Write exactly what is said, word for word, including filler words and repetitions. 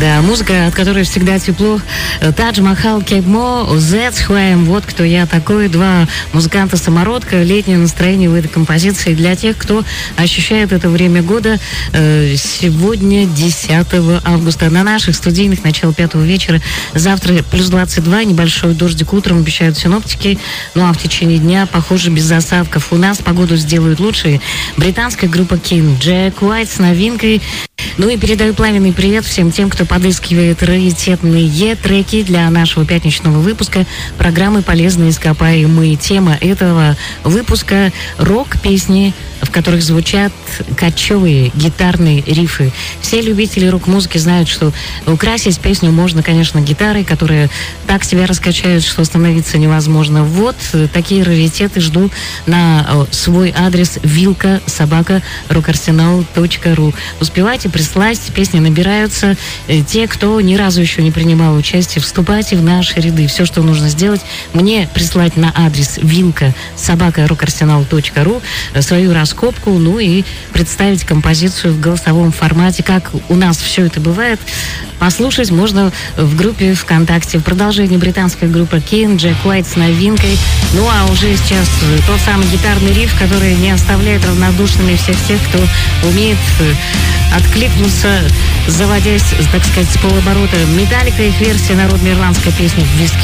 Да, музыка, от которой всегда тепло. Тадж Махал, Кебмо, That's Who I Am, вот кто я такой. Два музыканта-самородка, летнее настроение в этой композиции для тех, кто ощущает это время года. Сегодня десятого августа. На наших студийных, начало пятого вечера. Завтра плюс двадцать два, небольшой дождик утром, обещают синоптики. Ну а в течение дня, похоже, без осадков. У нас погоду сделают лучше. Британская группа King, Джек Уайт с новинкой. Ну и передаю пламенный привет всем тем, кто подыскивает раритетные треки для нашего пятничного выпуска программы «Полезные ископаемые». Тема этого выпуска — рок-песни, в которых звучат кочевые гитарные рифы. Все любители рок-музыки знают, что украсить песню можно, конечно, гитарой, которые так себя раскачают, что остановиться невозможно. Вот такие раритеты жду на свой адрес вилка собака рокарсенал точка ру. Успевайте прислать, песни набираются. Те, кто ни разу еще не принимал участие, вступайте в наши ряды. Все, что нужно сделать, мне прислать на адрес вилка собака рокарсенал точка ру свою раскопку, ну и представить композицию в голосовом формате, как у нас все это бывает. Послушать можно в группе ВКонтакте. В продолжении британская группа King, Джек Уайт с новинкой. Ну а уже сейчас тот самый гитарный риф, который не оставляет равнодушными всех тех, кто умеет откликнуться, заводясь, так сказать, с полоборота. Металлика, их версия народной ирландской песни «Виски».